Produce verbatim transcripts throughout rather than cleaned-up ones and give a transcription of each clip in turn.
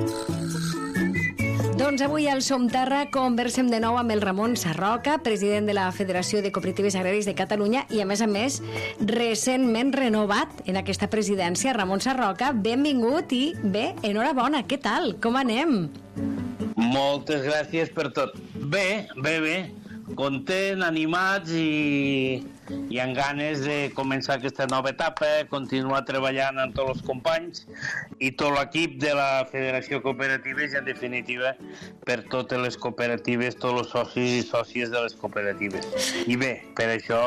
Doncs avui al Som Terra conversem de nou amb el Ramon Sarroca, president de la Federació de Cooperatives Agràries de Catalunya i, a més a més, recentment renovat en aquesta presidència. Ramon Sarroca, benvingut i bé, enhorabona. Què tal? Com anem? Moltes gràcies per tot. Bé, bé, bé. Content, animats i, i amb ganes de començar aquesta nova etapa, continuar treballant amb tots els companys i tot l'equip de la Federació Cooperatives i, en definitiva, per totes les cooperatives, tots els socis i sòcies de les cooperatives. I bé, per això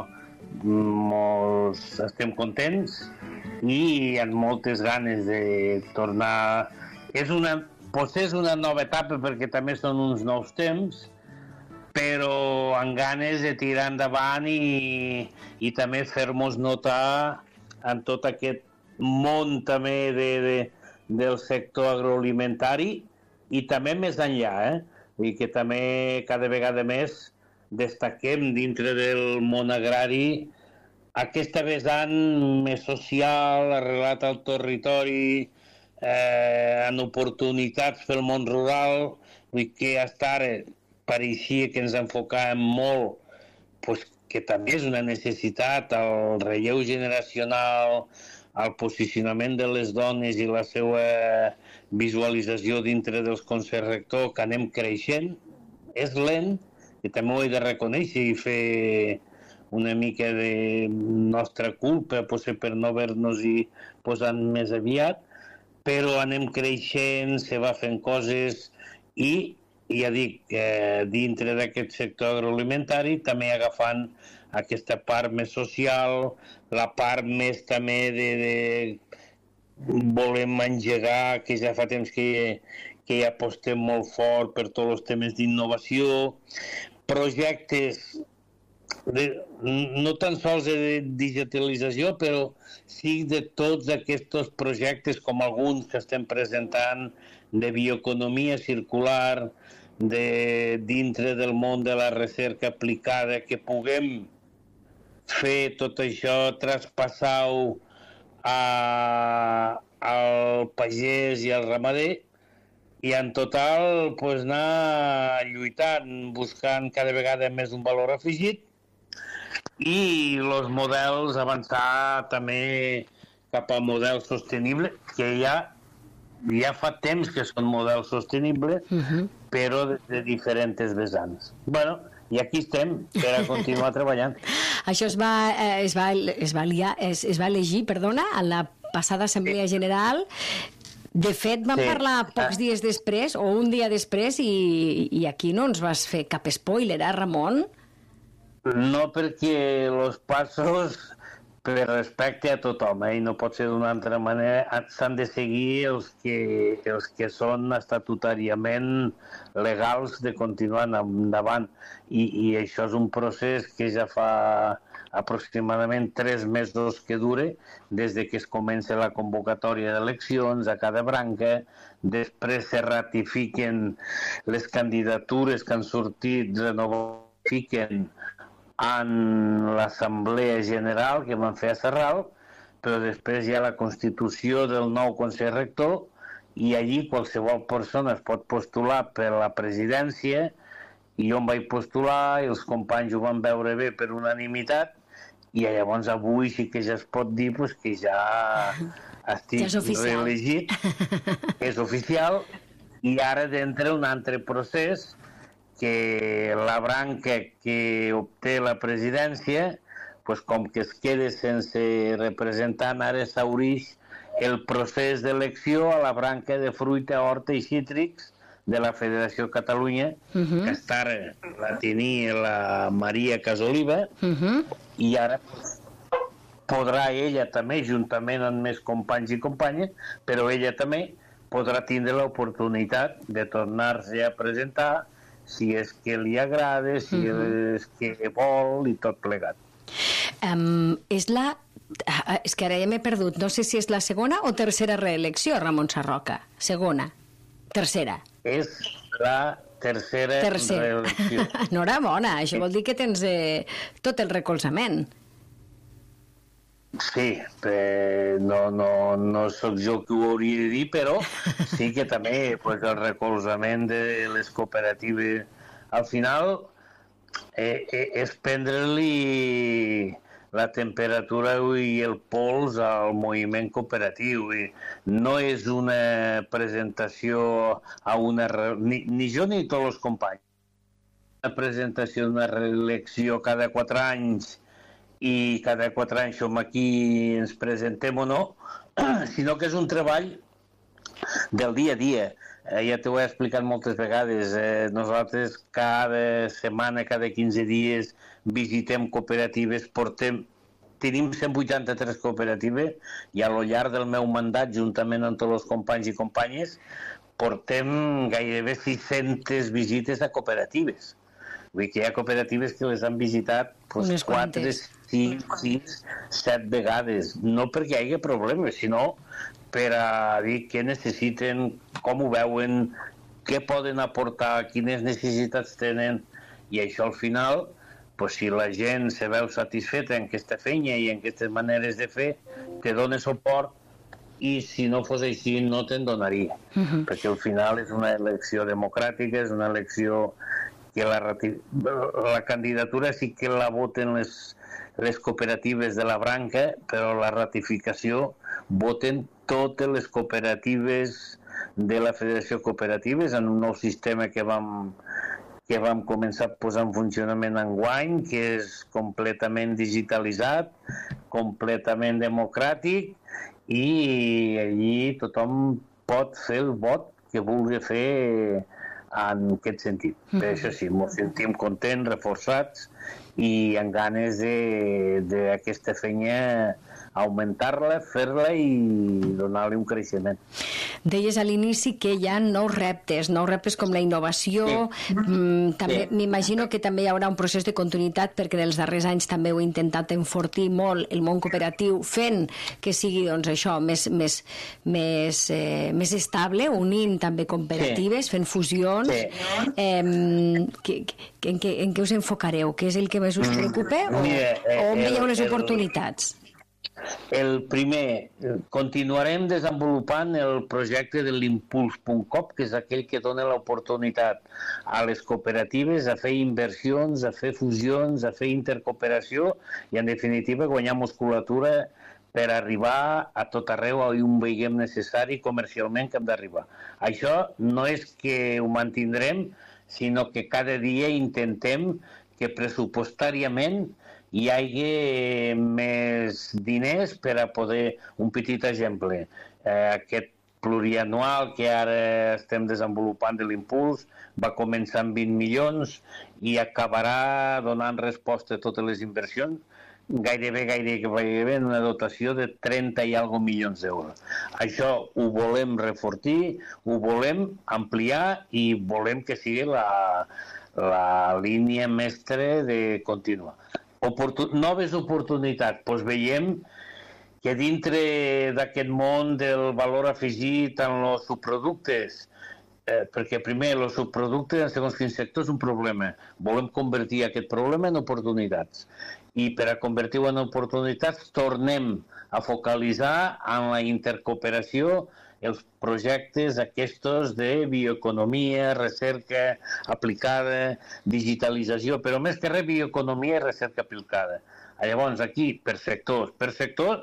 molts estem contents i amb moltes ganes de tornar. És una, potser és una nova etapa perquè també són uns nous temps, però amb ganes de tirar endavant i, i també fer-nos notar en tot aquest món també de, de, del sector agroalimentari i també més enllà, eh? I que també cada vegada més destaquem dintre del món agrari aquesta vessant més social, arrelat al territori, eh, en oportunitats pel món rural, i que fins ara pareixia que ens enfocàvem molt, pues, que també és una necessitat, el relleu generacional, el posicionament de les dones i la seva visualització dintre dels consells rector, que anem creixent, és lent, i també ho he de reconèixer i fer una mica de nostra culpa, potser per no haver-nos-hi posat més aviat, però anem creixent, se va fent coses i I ja dic, eh, dintre d'aquest sector agroalimentari, també agafant aquesta part més social, la part més també de, de volem engegar, que ja fa temps que, que ja apostem molt fort per tots els temes d'innovació, projectes, de, no tan sols de digitalització, però sí de tots aquests projectes, com alguns que estem presentant, de bioeconomia circular, de dintre del món de la recerca aplicada, que puguem fer tot això, traspassar-ho al pagès i al ramader, i en total pues, anar lluitant, buscant cada vegada més un valor afegit i els models avançar també cap al model sostenible, que ja ja fa temps que són models sostenibles, uh-huh. però de, de diferents vessants. Bueno, i aquí estem per a continuar treballant. Això es va, eh, es va, es va, liar, es, es va elegir, perdona, a la passada Assemblea sí. General. De fet, vam sí. parlar pocs dies després, o un dia després, i, i aquí no ens vas fer cap spoiler, eh, Ramon? No, perquè els passos, per respecte a tothom, eh? I no pot ser d'una altra manera, s'han de seguir els que, els que són estatutàriament legals de continuar endavant. I, i això és un procés que ja fa aproximadament tres mesos que dure, des de que es comença la convocatòria d'eleccions a cada branca, després se ratifiquen les candidatures que han sortit, renovifiquen en l'Assemblea General que van fer a Sarral, però després hi ha la constitució del nou Consell Rector i allí qualsevol persona es pot postular per la presidència i jo em vaig postular i els companys ho van veure bé per unanimitat i llavors avui sí que ja es pot dir pues, que ja estic ja és reelegit, és oficial i ara d'entre un altre procés que la branca que obté la presidència, pues com que es queda sense representant, ara s'haureix el procés d'elecció a la branca de fruita, horta i cítrics de la Federació Catalunya, uh-huh. que està la tenia la Maria Casoliva, uh-huh. i ara podrà ella també, juntament amb més companys i companyes, però ella també podrà tindre l'oportunitat de tornar-se a presentar si és que li agrada, si uh-huh. és que vol i tot plegat. Um, és la... És que ara ja m'he perdut. No sé si és la segona o tercera reelecció, Ramon Sarroca. Segona. Tercera. És la tercera, tercera. reelecció. Enhorabona. Això vol dir que tens eh, tot el recolzament. Sí, eh, no, no, no sóc jo qui ho hauria de dir, però sí que també pues, el recolzament de les cooperatives al final eh, eh, és prendre-li la temperatura i el pols al moviment cooperatiu. I no és una presentació a una... Ni, ni jo ni tots els companys. Una presentació d'una reelecció cada quatre anys i cada quatre anys som aquí, ens presentem o no, sinó que és un treball del dia a dia. Eh, ja t'ho he explicat moltes vegades. Eh, nosaltres cada setmana, cada quinze dies, visitem cooperatives, portem, tenim cent vuitanta-tres cooperatives i a lo llarg del meu mandat, juntament amb tots els companys i companyes, portem gairebé sis-centes visites a cooperatives. Vull dir que hi ha cooperatives que les han visitat doncs, quatre, cinc, sis, set vegades. No perquè hi hagi problemes, sinó per a dir què necessiten, com ho veuen, què poden aportar, quines necessitats tenen. I això al final, doncs, si la gent se veu satisfeta en aquesta feina i en aquestes maneres de fer, te dona suport, i si no fos així no te'n donaria. Uh-huh. Perquè al final és una elecció democràtica, és una elecció que la, la candidatura sí que la voten les, les cooperatives de la branca, però la ratificació voten totes les cooperatives de la Federació de Cooperatives en un nou sistema que vam, que vam començar a posar en funcionament enguany, que és completament digitalitzat, completament democràtic, i allí tothom pot fer el vot que vulgui fer en aquest sentit. Mm-hmm. Per això sí, ens sentim contents, reforçats i amb ganes d'aquesta feina augmentar-la, fer-la i donar-li un creixement. Deies a l'inici que hi ha nous reptes, nous reptes com la innovació. Sí. Mm, també sí. M'imagino que també hi haurà un procés de continuïtat perquè en els darrers anys també heu intentat enfortir molt el món cooperatiu, fent que sigui doncs, això més, més, més, eh, més estable, unint també cooperatives, sí. Fent fusions. Sí. Eh, que, que, en, què, en què us enfocareu? Què és el que més us preocupa? O, Mira, eh, o on veieu les el, oportunitats? El primer, continuarem desenvolupant el projecte de l'impuls punt com, que és aquell que dona l'oportunitat a les cooperatives a fer inversions, a fer fusions, a fer intercooperació i, en definitiva, guanyar musculatura per arribar a tot arreu on veiem necessari comercialment que hem d'arribar. Això no és que ho mantindrem, sinó que cada dia intentem que pressupostàriament hi hagi més diners per a poder... Un petit exemple, eh, aquest plurianual que ara estem desenvolupant de l'impuls va començar amb vint milions i acabarà donant resposta a totes les inversions, gairebé, gairebé, gairebé en una dotació de trenta i alguna milions d'euros. Això ho volem reforçar, ho volem ampliar i volem que sigui la, la línia mestra de continuar. Oportun noves oportunitats. Doncs veiem que dintre d'aquest món del valor afegit en els subproductes, eh, perquè primer els subproductes en segons quins sectors és un problema. Volem convertir aquest problema en oportunitats. I per a convertir-ho en oportunitats tornem a focalitzar en la intercooperació els projectes aquests de bioeconomia, recerca aplicada, digitalització, però més que res bioeconomia i recerca aplicada. Llavors, aquí, per sectors, per sectors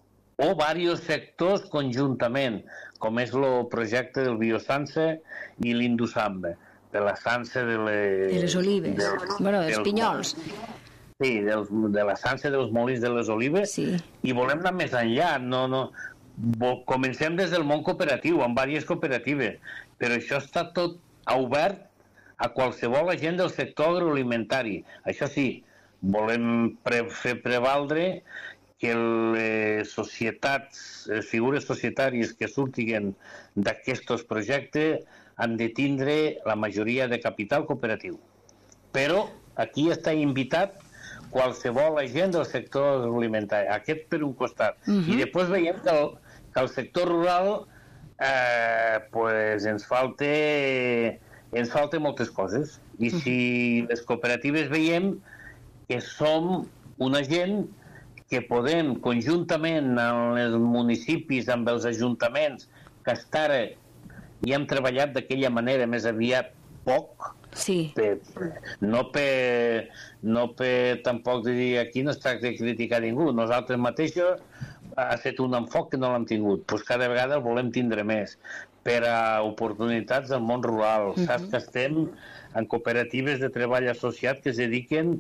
o diversos sectors conjuntament, com és el projecte del Biosansa i l'Indusamba, de la sansa de les... De les olives, del, bueno, dels, dels pinyols. Sí, dels, de la sansa dels molins de les olives, sí. I volem anar més enllà, no... no comencem des del món cooperatiu, amb diverses cooperatives, però això està tot obert a qualsevol agent del sector agroalimentari. Això sí, volem pre fer prevaldre que les societats, les figures societàries que surtin d'aquests projectes han de tindre la majoria de capital cooperatiu. Però aquí està invitat qualsevol agent del sector agroalimentari, aquest per un costat. Uh-huh. I després veiem que el, que el sector rural eh, pues ens falta, ens falta moltes coses. I si les cooperatives veiem que som una gent que podem, conjuntament amb els municipis, amb els ajuntaments, que fins ara hi hem treballat d'aquella manera més aviat poc, sí. per, no per no per tampoc dir aquí no es tracta de criticar ningú, nosaltres mateixos ha fet un enfoc que no l'hem tingut, doncs cada vegada el volem tindre més per a oportunitats del món rural. Uh-huh. Saps que estem en cooperatives de treball associat que es dediquen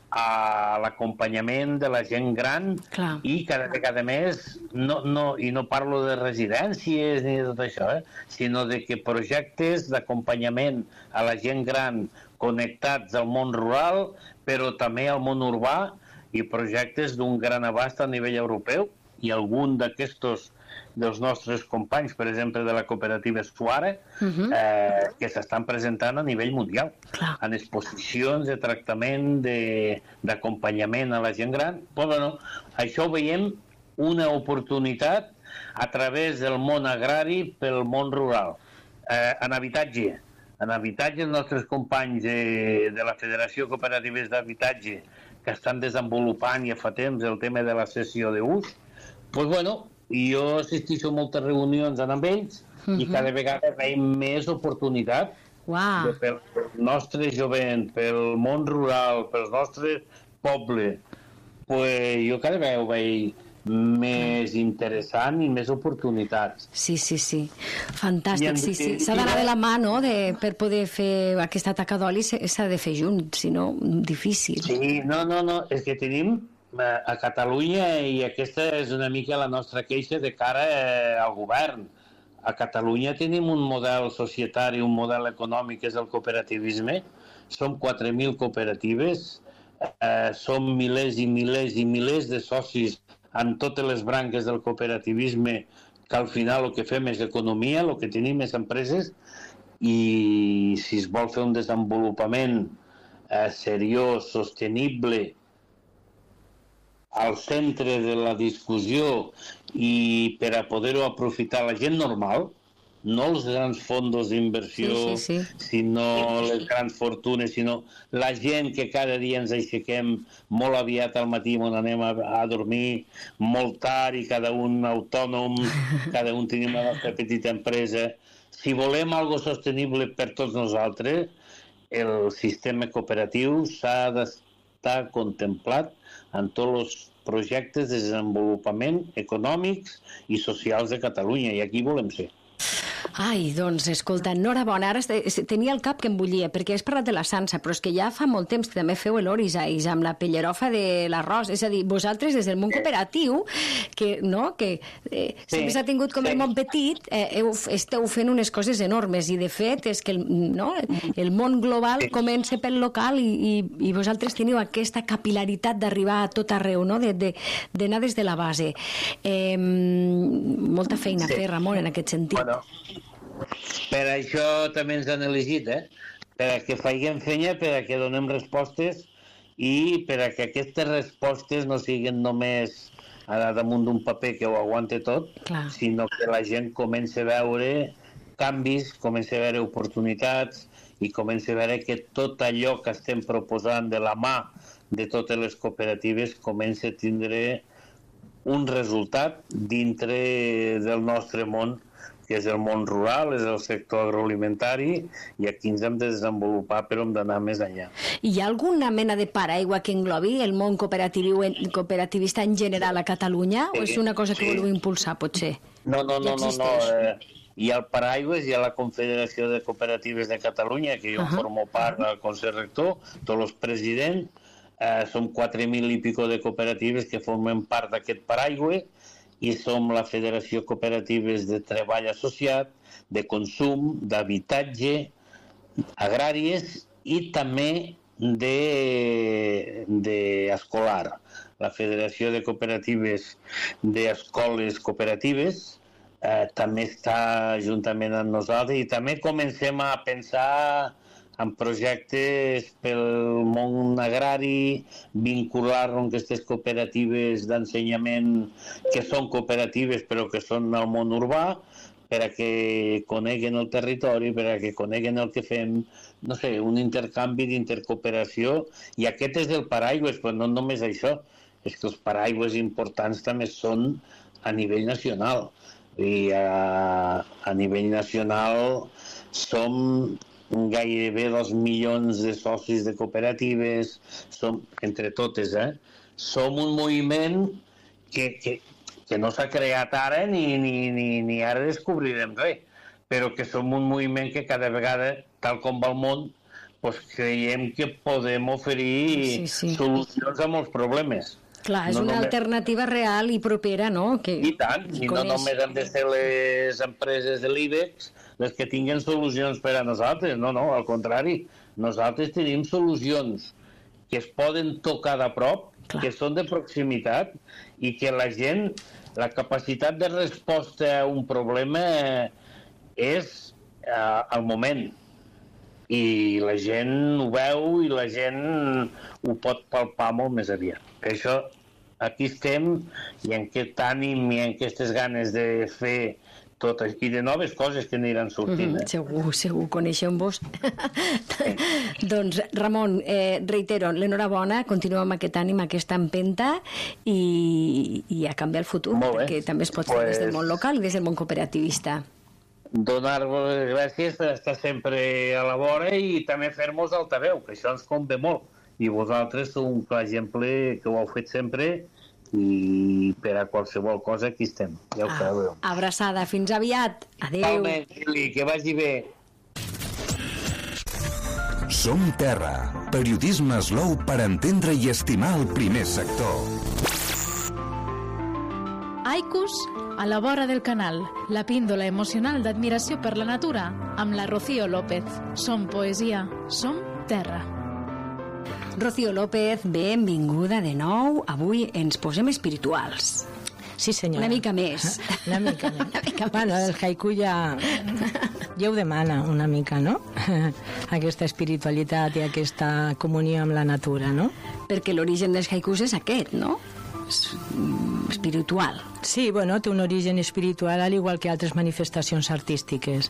a l'acompanyament de la gent gran. Clar. I cada vegada més, no, no, i no parlo de residències ni de tot això, eh, sinó de que projectes d'acompanyament a la gent gran connectats al món rural, però també al món urbà, i projectes d'un gran abast a nivell europeu, i algun d'aquestos dels nostres companys, per exemple, de la cooperativa Suara, uh-huh. eh, que s'estan presentant a nivell mundial, Clar. En exposicions de tractament, d'acompanyament a la gent gran. Però, bueno, això ho veiem una oportunitat a través del món agrari pel món rural. Eh, en habitatge, en habitatge, els nostres companys de, de la Federació Cooperatives d'Habitatge, que estan desenvolupant ja fa temps el tema de la cessió d'ús, doncs, bueno, jo assisteixo a moltes reunions amb ells uh-huh. i cada vegada veiem més oportunitat wow. pel nostre jovent, pel món rural, pel nostre poble. Pues jo cada vegada ho veig més interessant i més oportunitats. Sí, sí, sí. Fantàstic, sí, sí. S'ha d'anar de la mà, no?, de, per poder fer aquesta taca d'oli s'ha de fer junts, si no, difícil. Sí, no, no, no, és que tenim a Catalunya, i aquesta és una mica la nostra queixa de cara al govern. A Catalunya tenim un model societari, un model econòmic, que és el cooperativisme. Som quatre mil cooperatives, eh, som milers i milers i milers de socis en totes les branques del cooperativisme, que al final el que fem és economia, el que tenim és empreses, i si es vol fer un desenvolupament eh, seriós, sostenible, al centre de la discussió i per a poder-ho aprofitar la gent normal, no els grans fondos d'inversió, sí, sí, sí. sinó les grans fortunes, sinó la gent que cada dia ens aixequem molt aviat al matí on anem a, a dormir molt tard i cada un autònom, cada un tenim la nostra petita empresa. Si volem algo sostenible per tots nosaltres, el sistema cooperatiu s'ha d'estar contemplat en tots els projectes de desenvolupament econòmics i socials de Catalunya, i aquí volem ser. Ai, doncs, escolta, enhorabona. Ara tenia el cap que em bullia, perquè has parlat de la Sansa, però és que ja fa molt temps que també feu l'Oris Ais amb la pellerofa de l'arròs. És a dir, vosaltres, des del món cooperatiu, que, no, que eh, sí, sempre s'ha tingut com sí. el món petit, eh, heu, esteu fent unes coses enormes, i de fet és que el, no, el món global sí. comença pel local, i, i, i vosaltres teniu aquesta capilaritat d'arribar a tot arreu, no? de, de, d'anar des de la base. Eh, molta feina a sí. fer, Ramon, en aquest sentit. Bueno, per això també ens han elegit, eh? Per a que faiguem feina, per a que donem respostes i per a que aquestes respostes no siguin només damunt d'un paper que ho aguante tot, Clar. sinó que la gent comença a veure canvis, comença a veure oportunitats i comença a veure que tot allò que estem proposant de la mà de totes les cooperatives comença a tindre un resultat dintre del nostre món, que és el món rural, és el sector agroalimentari, i aquí ens hem de desenvolupar, però hem d'anar més enllà. Hi ha alguna mena de paraigua que englobi el món cooperatiu, cooperativista en general a Catalunya, sí, o és una cosa que sí. voleu impulsar, potser? No, no, no, no, no. Eh, hi ha el Paraigües, hi ha la Confederació de Cooperatives de Catalunya, que jo uh-huh. formo part del Consell Rector, tots els presidents, eh, som quatre mil i pico de cooperatives que formen part d'aquest Paraigües, i som la Federació Cooperatives de Treball Associat, de Consum, d'Habitatge, Agràries i també d'escolar. De, la Federació de Cooperatives d'Escoles Cooperatives eh, també està juntament amb nosaltres, i també comencem a pensar en projectes pel món agrari, vincular-lo amb aquestes cooperatives d'ensenyament que són cooperatives però que són al món urbà, per a que coneguen el territori, per a que coneguen el que fem, no sé, un intercanvi d'intercooperació, i aquest és el paraigües, però no només això. és que els paraigües importants també són a nivell nacional. I a, a nivell nacional som gairebé dos milions de socis de cooperatives, som, entre totes, eh? Som un moviment que, que, que no s'ha creat ara ni, ni, ni, ni ara descobrirem res, però que som un moviment que cada vegada, tal com va el món, pues creiem que podem oferir sí, sí. solucions a molts problemes. Clar, és no una només... alternativa real i propera, no? Que... I tant, i no només han de ser les empreses de l'IBEX les que tinguen solucions per a nosaltres, no, no, al contrari, nosaltres tenim solucions que es poden tocar de prop, clar. Que són de proximitat i que la gent, la capacitat de resposta a un problema és uh, al moment. I la gent ho veu i la gent ho pot palpar molt més aviat. Per això aquí estem i en aquest ànim i en aquestes ganes de fer tot i de noves coses que aniran sortint. Mm, eh? Segur, segur, coneixem-vos. Doncs, Ramon, eh, reitero, l'enhorabona, continuem amb aquest ànim, aquesta empenta i, i a canviar el futur, perquè també es pot fer pues... des del món local i des del món cooperativista. Donar-vos les gràcies per estar sempre a la vora i també fer-nos altaveu, que això ens convé molt. I vosaltres sou un clar exemple que ho heu fet sempre i per a qualsevol cosa aquí estem. Ja ho ah, sabeu. Abraçada, fins aviat. Adéu. Talment, Lili, que vagi bé. Som Terra, periodisme slow per entendre i estimar el primer sector. Aikus a la vora del canal, la píndola emocional d'admiració per la natura, amb la Rocío López. Som poesia, som terra. Rocío López, benvinguda de nou. Avui ens posem espirituals. Sí, senyora. Una mica més. Una mica més. Una mica bueno, el haiku ja, ja ho demana una mica, no? Aquesta espiritualitat i aquesta comunió amb la natura, no? Perquè l'origen dels haikus és aquest, no? Espiritual. Sí, bueno, té un origen espiritual al igual que altres manifestacions artístiques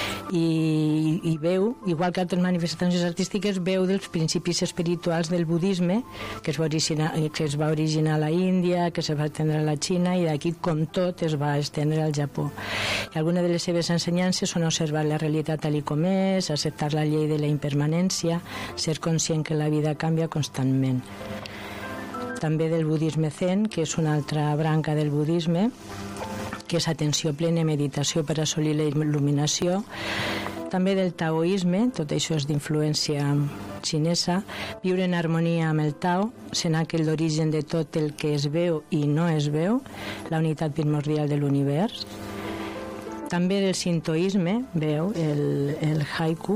i, i veu, igual que altres manifestacions artístiques, veu dels principis espirituals del budisme que es va originar, que es va originar a la Índia, que es va estendre a la Xina i d'aquí, com tot, es va estendre al Japó. I algunes de les seves ensenyances són observar la realitat tal com és, acceptar la llei de la impermanència, ser conscient que la vida canvia constantment. També del budisme zen, que és una altra branca del budisme, que és atenció plena i meditació per assolir la il·luminació. També del taoisme, tot això és d'influència xinesa, viure en harmonia amb el Tao, sent aquell l'origen de tot el que es veu i no es veu, la unitat primordial de l'univers. També del sintoisme, veu, el, el haiku,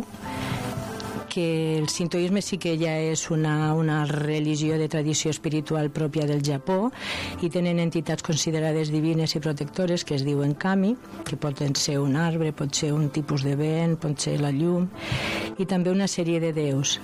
que el sintoisme sí que ja és una, una religió de tradició espiritual pròpia del Japó i tenen entitats considerades divines i protectores que es diuen kami, que poden ser un arbre, pot ser un tipus de vent, pot ser la llum, i també una sèrie de déus.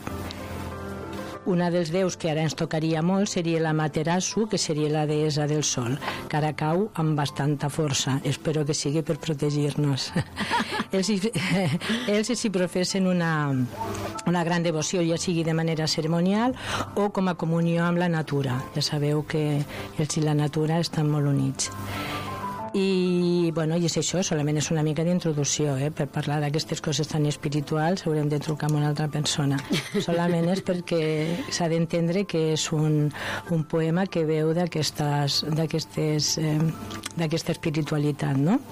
Una dels déus que ara ens tocaria molt seria la Materasu, que seria la deessa del sol, que ara cau amb bastanta força. Espero que sigui per protegir-nos. ells, ells s'hi professen una, una gran devoció, ja sigui de manera cerimonial o com a comunió amb la natura. Ja sabeu que ells i la natura estan molt units. I, bueno, i és això, solament és una mica d'introducció, eh? Per parlar d'aquestes coses tan espirituals haurem de trucar amb una altra persona. Solament és perquè s'ha d'entendre que és un, un poema que veu d'aquestes, d'aquestes, eh, d'aquesta espiritualitat, no?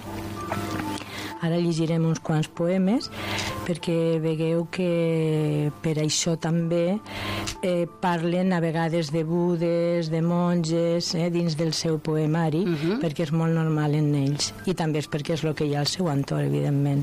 Ara llegirem uns quants poemes perquè vegueu que per això també eh, parlen a vegades de budes, de monges, eh, dins del seu poemari, uh-huh. perquè és molt normal en ells. I també és perquè és el que hi ha al seu entorn, evidentment.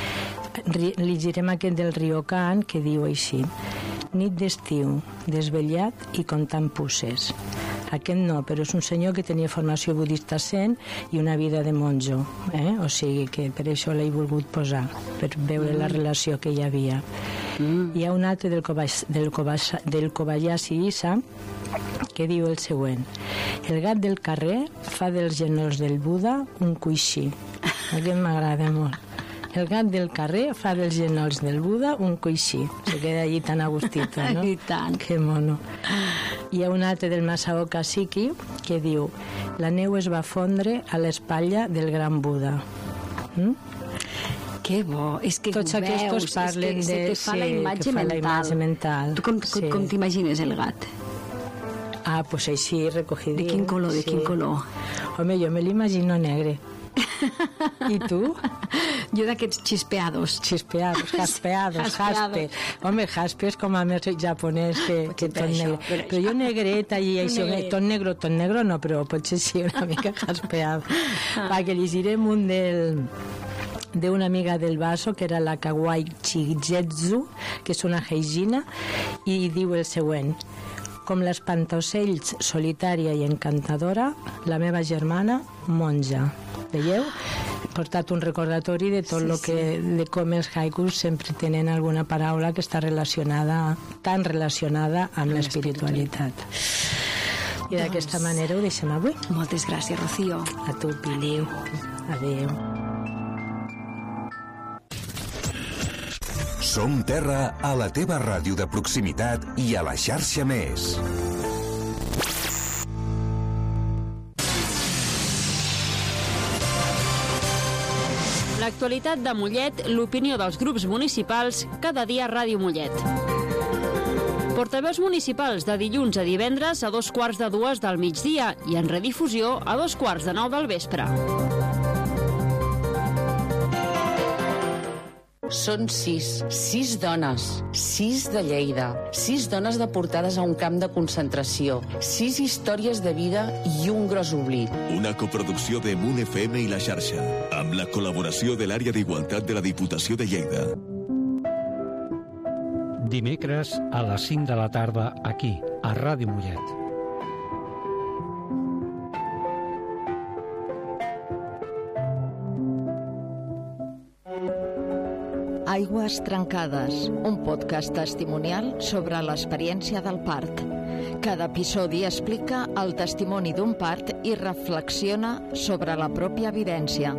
Llegirem aquest del Ryokan, que diu així: nit d'estiu, desvetllat i comptant puces. Aquest no, però és un senyor que tenia formació budista zen i una vida de monjo, eh? O sigui que per això l'he volgut posar, per veure mm. la relació que hi havia. Mm. Hi ha un altre del, Kobayashi, del, Kobayashi, del Kobayashi Isa que diu el següent: el gat del carrer fa dels genolls del Buda un coixí. Aquest m'agrada molt. El gat del carrer fa dels genolls del Buda un coixí. Se queda allí tan agustito, no? I tant. Que mono. Hi ha un altre del Masao Caciqui que diu: la neu es va fondre a l'espatlla del gran Buda. Mm? Que bo, és que Tots ho aquests veus, parlen és que se de- te fa sí, la que imatge fa la mental. imatge mental. Tu com, Sí. com t'imagines el gat? Ah, pues així, recogidín. De quin color, de sí. quin color? Home, jo me l'imagino negre. I tu? Jo d'aquests xispeados. Chispeados, jaspeados, Jaspeados. jaspe. Home, jaspe és com a més japonès que, que per tot això, negre. per Però jo negreta i això, Negre. tot negro, tot negro no, però potser sí una mica jaspeado. Va, que li direm un del d'una amiga del Vaso, que era la Kawaii Chigetsu, que és una heijina, i diu el següent: com l'espantaocells solitària i encantadora, la meva germana monja. Veieu? He portat un recordatori de tot Sí, lo sí. que, de com els haikus sempre tenen alguna paraula que està relacionada, tan relacionada amb l'espiritualitat. I d'aquesta manera ho deixem avui. Moltes gràcies, Rocío. A tu, Piliu. Adéu. Som Terra a la teva ràdio de proximitat i a la xarxa Més. L'actualitat de Mollet, l'opinió dels grups municipals, cada dia a Ràdio Mollet. Portaveus municipals de dilluns a divendres a dos quarts de dues del migdia i en redifusió a dos quarts de nou del vespre. Són sis, sis dones, sis de Lleida, sis dones deportades a un camp de concentració, sis històries de vida i un gros oblit. Una coproducció de Moon F M i La Xarxa, amb la col·laboració de l'Àrea d'Igualtat de la Diputació de Lleida. Dimecres a les cinc de la tarda, aquí, a Ràdio Mollet. Aigües trencades, un podcast testimonial sobre l'experiència del part. Cada episodi explica el testimoni d'un part i reflexiona sobre la pròpia vivència.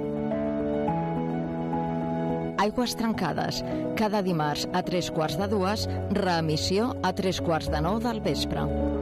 Aigües trencades, cada dimarts a tres quarts de dues, reemissió a tres quarts de nou del vespre.